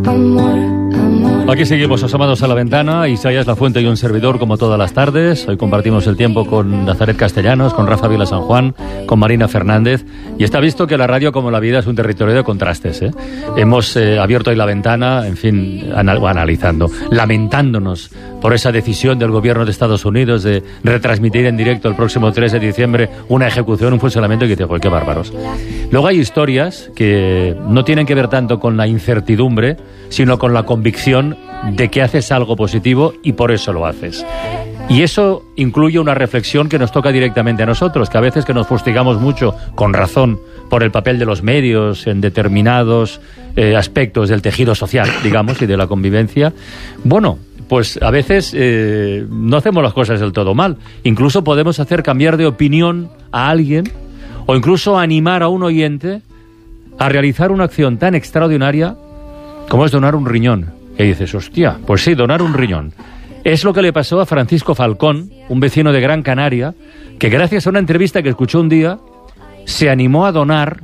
Aquí seguimos asomados a la ventana. Isaías Lafuente y un servidor como todas las tardes. Hoy compartimos el tiempo con Nazaret Castellanos, con Rafa Vila San Juan, con Marina Fernández. Y está visto que la radio, como la vida, es un territorio de contrastes, ¿eh? Hemos abierto hoy la ventana, en fin, analizando, lamentándonos por esa decisión del gobierno de Estados Unidos de retransmitir en directo el próximo 3 de diciembre una ejecución, un fusilamiento, que te digo, qué bárbaros. Luego hay historias que no tienen que ver tanto con la incertidumbre, sino con la convicción de que haces algo positivo y por eso lo haces. Y eso incluye una reflexión que nos toca directamente a nosotros, que a veces que nos fustigamos mucho, con razón, por el papel de los medios en determinados aspectos del tejido social, digamos, y de la convivencia. Bueno, pues a veces no hacemos las cosas del todo mal. Incluso podemos hacer cambiar de opinión a alguien o incluso animar a un oyente a realizar una acción tan extraordinaria como es donar un riñón. Y dices, hostia, pues sí, donar un riñón. Es lo que le pasó a Francisco Falcón, un vecino de Gran Canaria, que gracias a una entrevista que escuchó un día, se animó a donar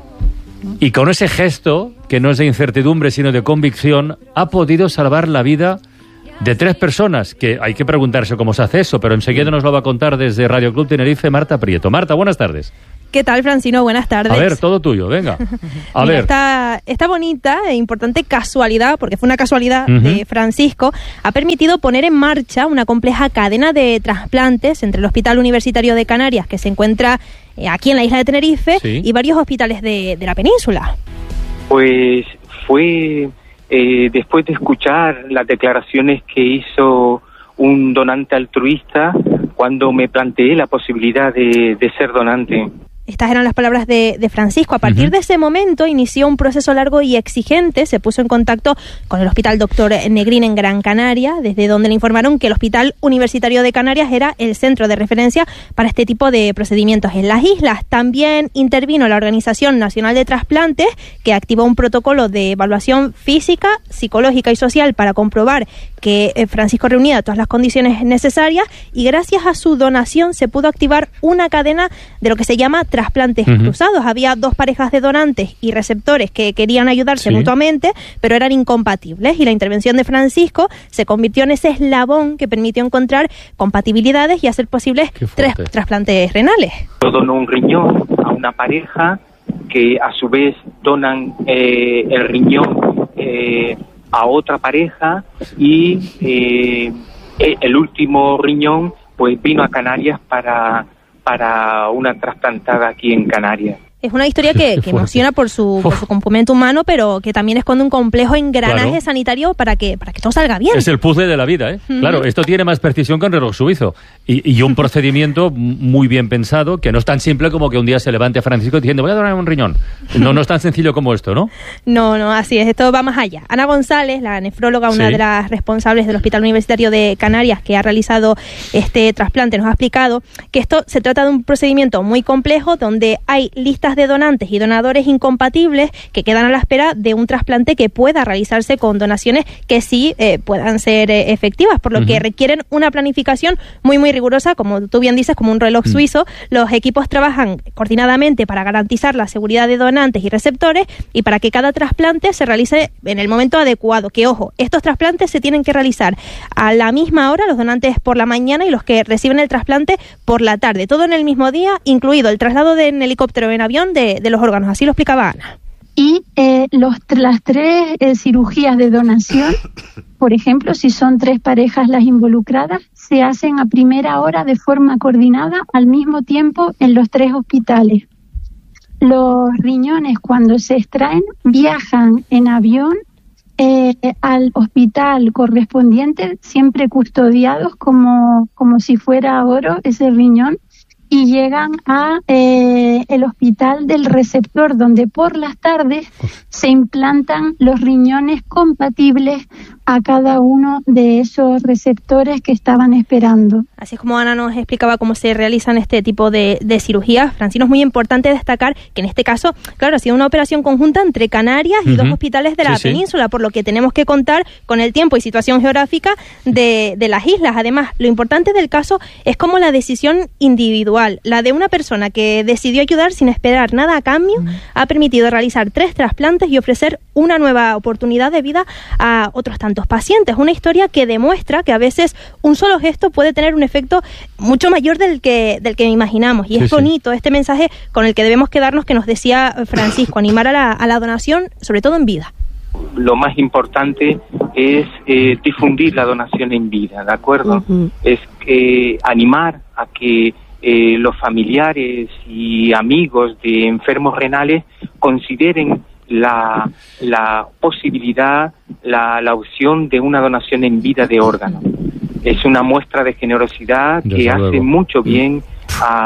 y con ese gesto, que no es de incertidumbre sino de convicción, ha podido salvar la vida de 3 personas, que hay que preguntarse cómo se hace eso, pero enseguida nos lo va a contar desde Radio Club Tenerife Marta Prieto. Marta, buenas tardes. ¿Qué tal, Francino? Buenas tardes. A ver, todo tuyo, venga. A Mira, ver. esta bonita e importante casualidad, porque fue una casualidad de Francisco, ha permitido poner en marcha una compleja cadena de trasplantes entre el Hospital Universitario de Canarias, que se encuentra aquí en la isla de Tenerife, sí, y varios hospitales de la península. Pues fue después de escuchar las declaraciones que hizo un donante altruista cuando me planteé la posibilidad de ser donante. Estas eran las palabras de Francisco. A partir de ese momento inició un proceso largo y exigente. Se puso en contacto con el Hospital Dr. Negrín en Gran Canaria, desde donde le informaron que el Hospital Universitario de Canarias era el centro de referencia para este tipo de procedimientos en las islas. También intervino la Organización Nacional de Trasplantes, que activó un protocolo de evaluación física, psicológica y social para comprobar que Francisco reunía todas las condiciones necesarias, y gracias a su donación se pudo activar una cadena de lo que se llama trasplantes cruzados. Había 2 parejas de donantes y receptores que querían ayudarse mutuamente, pero eran incompatibles, y la intervención de Francisco se convirtió en ese eslabón que permitió encontrar compatibilidades y hacer posibles 3 trasplantes renales. Yo dono un riñón a una pareja que a su vez donan el riñón a otra pareja, y el último riñón pues vino a Canarias para una trasplantada aquí en Canarias. Es una historia que emociona por su componente humano, pero que también esconde un complejo engranaje sanitario para que todo salga bien. Es el puzzle de la vida, ¿eh? Claro, esto tiene más precisión que un reloj suizo. Y un procedimiento muy bien pensado, que no es tan simple como que un día se levante Francisco diciendo, voy a donar un riñón. No es tan sencillo como esto, ¿no? No, así es. Esto va más allá. Ana González, la nefróloga, una de las responsables del Hospital Universitario de Canarias, que ha realizado este trasplante, nos ha explicado que esto se trata de un procedimiento muy complejo, donde hay listas de donantes y donadores incompatibles que quedan a la espera de un trasplante que pueda realizarse con donaciones que sí puedan ser efectivas, por lo que requieren una planificación muy rigurosa, como tú bien dices, como un reloj suizo. Los equipos trabajan coordinadamente para garantizar la seguridad de donantes y receptores, y para que cada trasplante se realice en el momento adecuado. Que, ojo, estos trasplantes se tienen que realizar a la misma hora, los donantes por la mañana y los que reciben el trasplante por la tarde, todo en el mismo día, incluido el traslado en helicóptero o en avión de los órganos. Así lo explicaba Ana. Y las 3 cirugías de donación, por ejemplo, si son 3 parejas las involucradas, se hacen a primera hora de forma coordinada al mismo tiempo en los 3 hospitales. Los riñones, cuando se extraen, viajan en avión al hospital correspondiente, siempre custodiados como si fuera oro ese riñón, y llegan a el hospital del receptor, donde por las tardes se implantan los riñones compatibles a cada uno de esos receptores que estaban esperando. Así es como Ana nos explicaba cómo se realizan este tipo de cirugías. Francino, es muy importante destacar que en este caso, claro, ha sido una operación conjunta entre Canarias y dos hospitales de la península, por lo que tenemos que contar con el tiempo y situación geográfica de las islas. Además, lo importante del caso es como la decisión individual, la de una persona que decidió ayudar sin esperar nada a cambio, ha permitido realizar 3 trasplantes y ofrecer una nueva oportunidad de vida a otros tantos pacientes. Una historia que demuestra que a veces un solo gesto puede tener un efecto mucho mayor del que imaginamos. Y es bonito este mensaje con el que debemos quedarnos, que nos decía Francisco, animar a la donación, sobre todo en vida. Lo más importante es difundir la donación en vida, ¿de acuerdo? Es animar a que los familiares y amigos de enfermos renales consideren la posibilidad, la opción de una donación en vida de órganos. Es una muestra de generosidad que hace mucho bien a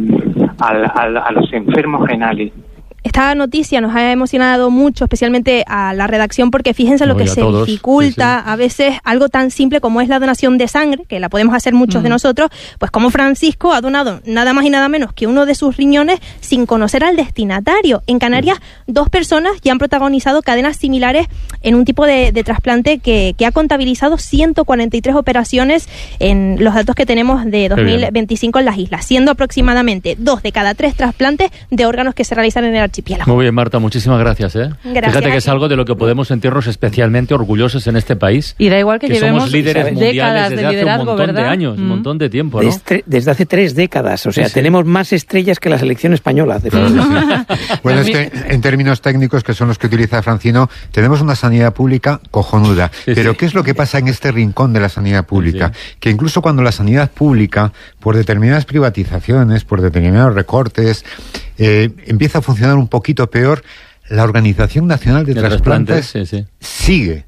los enfermos renales. Esta noticia nos ha emocionado mucho, especialmente a la redacción, porque fíjense lo que se dificulta a veces algo tan simple como es la donación de sangre, que la podemos hacer muchos de nosotros, pues como Francisco ha donado nada más y nada menos que uno de sus riñones sin conocer al destinatario. En Canarias, 2 personas ya han protagonizado cadenas similares en un tipo de trasplante que ha contabilizado 143 operaciones en los datos que tenemos de 2025 en las islas, siendo aproximadamente 2 de cada 3 trasplantes de órganos que se realizan en el archipiélago. Muy bien, Marta, muchísimas gracias. Gracias. Fíjate que es algo de lo que podemos sentirnos especialmente orgullosos en este país. Y da igual que llevemos somos líderes mundiales desde hace un montón de años, un montón de tiempo, ¿no? Desde hace 3 décadas, o sea, tenemos más estrellas que la selección española. Bueno, es que en términos técnicos, que son los que utiliza Francino, tenemos una sanidad pública cojonuda. Pero ¿qué es lo que pasa en este rincón de la sanidad pública? Que incluso cuando la sanidad pública, por determinadas privatizaciones, por determinados recortes, empieza a funcionar un poquito peor, la Organización Nacional de Trasplantes sigue.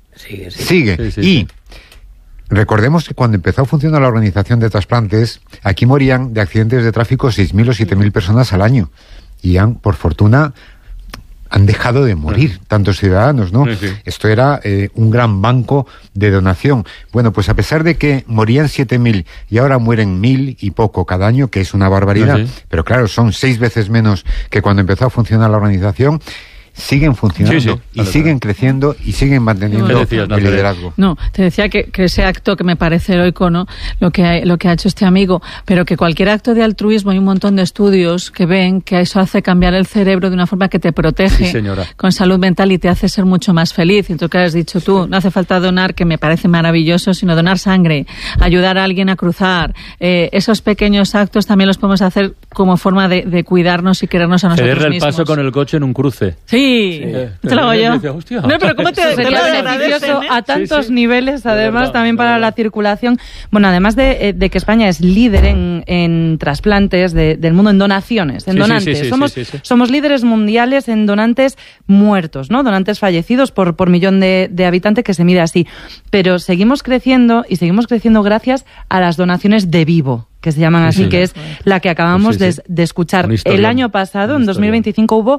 Y recordemos que cuando empezó a funcionar la Organización de Trasplantes, aquí morían de accidentes de tráfico 6.000 o 7.000 personas al año. Y por fortuna, han dejado de morir tantos ciudadanos, ¿no? Esto era un gran banco de donación. Bueno, pues a pesar de que morían 7.000 y ahora mueren 1.000 y poco cada año, que es una barbaridad, pero claro, son 6 veces menos que cuando empezó a funcionar la organización, siguen funcionando siguen creciendo y siguen manteniendo el liderazgo. No, te decía que ese acto que me parece heroico, ¿no? Lo que ha hecho este amigo, pero que cualquier acto de altruismo, hay un montón de estudios que ven que eso hace cambiar el cerebro de una forma que te protege con salud mental y te hace ser mucho más feliz. Entonces, ¿qué has dicho tú? No hace falta donar, que me parece maravilloso, sino donar sangre, ayudar a alguien a cruzar. Esos pequeños actos también los podemos hacer como forma de cuidarnos y querernos a nosotros mismos. Cederle el paso con el coche en un cruce. Sí, te lo hago yo. No, pero ¿cómo te sería beneficioso a tantos niveles, además, también para la circulación? Bueno, además de que España es líder en trasplantes del mundo, en donaciones, en donantes. Somos líderes mundiales en donantes muertos, ¿no? Donantes fallecidos por millón de habitantes, que se mide así. Pero seguimos creciendo, y seguimos creciendo gracias a las donaciones de vivo, que se llaman así, que es la que acabamos de escuchar. El año pasado, en 2025, hubo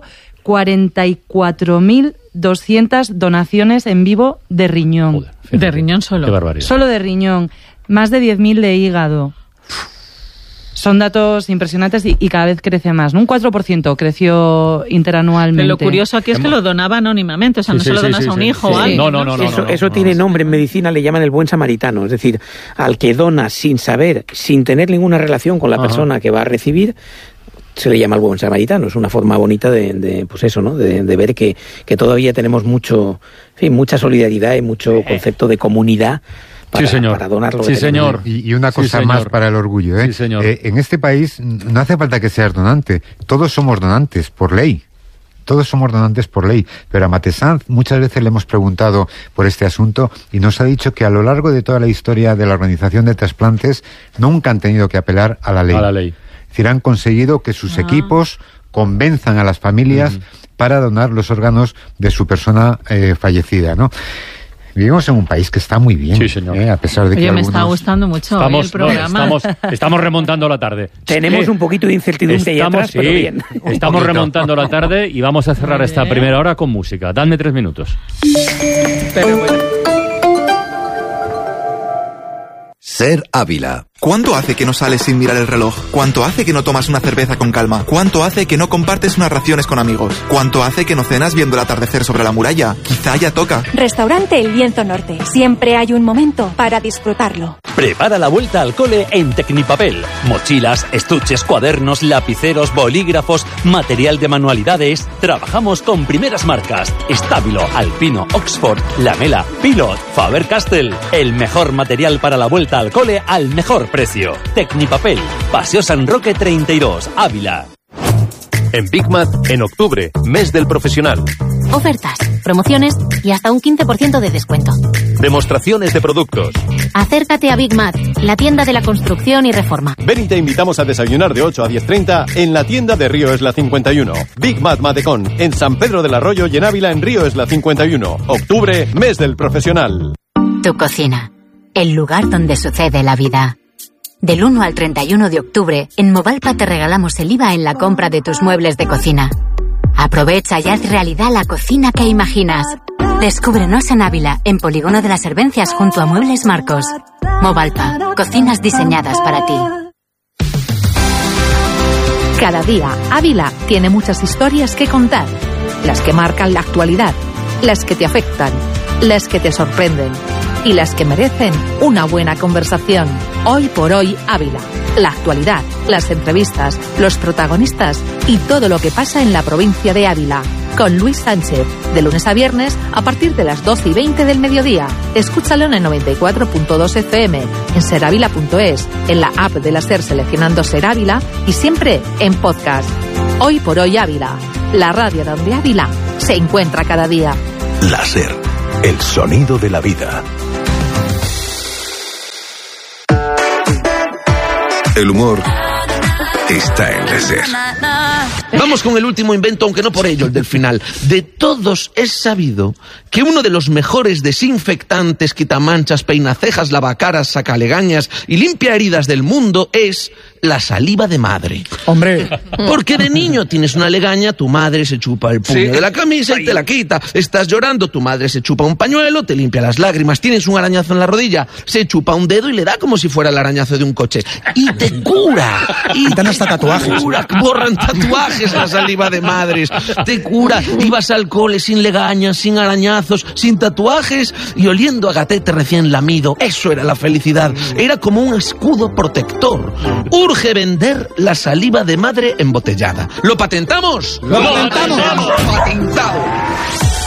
44.200 donaciones en vivo de riñón. Joder, de riñón solo. Qué barbaridad. Solo de riñón. Más de 10.000 de hígado. Son datos impresionantes y cada vez crece más, ¿no? Un 4% creció interanualmente. Pero lo curioso aquí es que lo donaba anónimamente, o sea, no se lo donas a un hijo o algo. No. Eso tiene nombre en medicina, le llaman el buen samaritano, es decir, al que dona sin saber, sin tener ninguna relación con la persona que va a recibir, se le llama el buen samaritano. Es una forma bonita de pues eso, ¿no? De ver que todavía tenemos mucha solidaridad y mucho concepto de comunidad para donarlo. Sí, señor. Y una cosa más para el orgullo, Sí, señor. En este país no hace falta que seas donante. Todos somos donantes por ley. Todos somos donantes por ley. Pero a Matesanz muchas veces le hemos preguntado por este asunto y nos ha dicho que a lo largo de toda la historia de la Organización de Trasplantes nunca han tenido que apelar a la ley. Es decir, han conseguido que sus equipos convenzan a las familias para donar los órganos de su persona fallecida, ¿no? Vivimos en un país que está muy bien, a pesar de que me está gustando mucho el programa. Estamos remontando la tarde. Tenemos un poquito de incertidumbre ahí atrás, pero bien. Estamos remontando la tarde y vamos a cerrar esta primera hora con música. Dadme 3 minutos. Pero bueno. Ser Ávila. ¿Cuánto hace que no sales sin mirar el reloj? ¿Cuánto hace que no tomas una cerveza con calma? ¿Cuánto hace que no compartes unas raciones con amigos? ¿Cuánto hace que no cenas viendo el atardecer sobre la muralla? Quizá ya toca. Restaurante El Lienzo Norte. Siempre hay un momento para disfrutarlo. Prepara la vuelta al cole en Tecnipapel. Mochilas, estuches, cuadernos, lapiceros, bolígrafos, material de manualidades. Trabajamos con primeras marcas: Stabilo, Alpino, Oxford, Lamela, Pilot, Faber-Castell. El mejor material para la vuelta al cole al mejor precio. Tecnipapel, Paseo San Roque 32, Ávila. En Big Mat, en octubre, mes del profesional. Ofertas, promociones y hasta un 15% de descuento. Demostraciones de productos. Acércate a Big Mat, la tienda de la construcción y reforma. Ven y te invitamos a desayunar de 8 a 10:30 en la tienda de Río Esla 51. Big Mat Matecón, en San Pedro del Arroyo y en Ávila en Río Esla 51. Octubre, mes del profesional. Tu cocina, el lugar donde sucede la vida. Del 1 al 31 de octubre, en Movalpa te regalamos el IVA en la compra de tus muebles de cocina. Aprovecha y haz realidad la cocina que imaginas. Descúbrenos en Ávila, en Polígono de las Herbencias, junto a Muebles Marcos. Movalpa, cocinas diseñadas para ti. Cada día, Ávila tiene muchas historias que contar. Las que marcan la actualidad, las que te afectan, las que te sorprenden y las que merecen una buena conversación. Hoy por hoy, Ávila. La actualidad, las entrevistas, los protagonistas y todo lo que pasa en la provincia de Ávila. Con Luis Sánchez, de lunes a viernes a partir de las 12:20 del mediodía. Escúchalo en el 94.2 FM, en seravila.es, en la app de la SER seleccionando Ser Ávila y siempre en podcast. Hoy por hoy, Ávila. La radio donde Ávila se encuentra cada día. La SER, el sonido de la vida. El humor está en la SER. Vamos con el último invento, aunque no por ello, el del final. De todos es sabido que uno de los mejores desinfectantes, quitamanchas, peinacejas, lavacaras, sacalegañas y limpia heridas del mundo es la saliva de madre. Hombre. Porque de niño tienes una legaña, tu madre se chupa el puño de la camisa y te la quita. Estás llorando, tu madre se chupa un pañuelo, te limpia las lágrimas. Tienes un arañazo en la rodilla, se chupa un dedo y le da como si fuera el arañazo de un coche. Y te cura. Y te dan hasta tatuajes. Cura, borran tatuajes la saliva de madres. Te cura. Ibas al cole sin legañas, sin arañazos, sin tatuajes y oliendo a gatete recién lamido. Eso era la felicidad. Era como un escudo protector. Urge vender la saliva de madre embotellada. ¿Lo patentamos? ¡Lo patentamos! ¡Patentado!